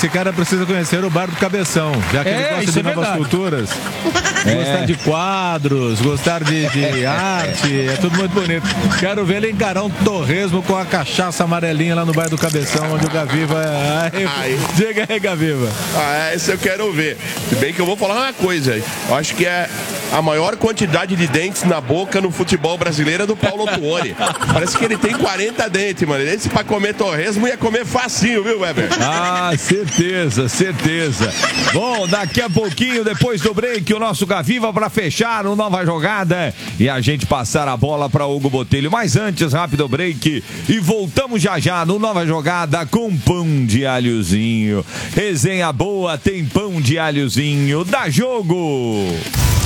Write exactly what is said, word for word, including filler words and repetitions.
esse cara precisa conhecer o Bar do Cabeção, já que É, ele gosta isso de é novas verdade. culturas. É. Gostar de quadros, gostar de, de arte, é tudo muito bonito. Quero ver ele encarar um torresmo com a cachaça amarelinha lá no Bar do Cabeção, onde o Gaviva... Ai, Ai. diga aí, Gaviva. Ah, esse eu quero ver. Se bem que eu vou falar uma coisa. Eu acho que é a maior quantidade de dentes na boca no futebol brasileiro é do Paulo Tuori. Parece que ele tem quarenta dentes, mano. Esse pra comer torresmo ia comer facinho, viu, Weber? Ah, certeza, certeza. Bom, daqui a pouquinho, depois do break, o nosso Gaviva para fechar o Nova Jogada e a gente passar a bola para Hugo Botelho. Mas antes, rápido break e voltamos já já no Nova Jogada com pão de alhozinho. Resenha boa, tem pão de alhozinho. Dá jogo!